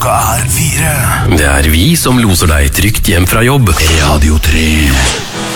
Klokka er 4. Det er vi som loser deg trygt hjem fra jobb. Radio 3.